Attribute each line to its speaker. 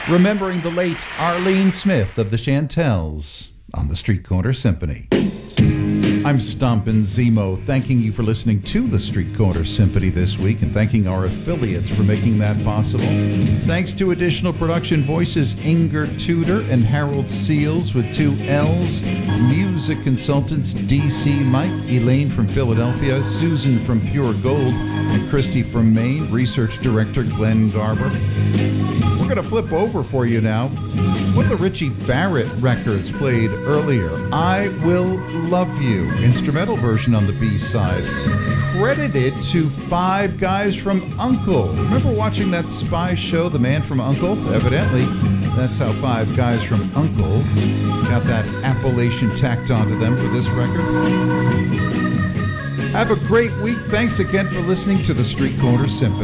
Speaker 1: remembering the late Arlene Smith of the Chantels on the Street Corner Symphony. I'm Stompin' Zemo, thanking you for listening to the Street Corner Symphony this week and thanking our affiliates for making that possible. Thanks to additional production voices Inger Tudor and Harold Seals with 2 L's, music consultants DC Mike, Elaine from Philadelphia, Susan from Pure Gold, and Christy from Maine, research director Glenn Garber. We're going to flip over for you now. One of the Richie Barrett records played earlier, I Will Love You, instrumental version on the B-side, credited to 5 guys from U.N.C.L.E. Remember watching that spy show, The Man from U.N.C.L.E.? Evidently, that's how 5 guys from U.N.C.L.E. got that appellation tacked onto them for this record. Have a great week. Thanks again for listening to the Street Corner Symphony.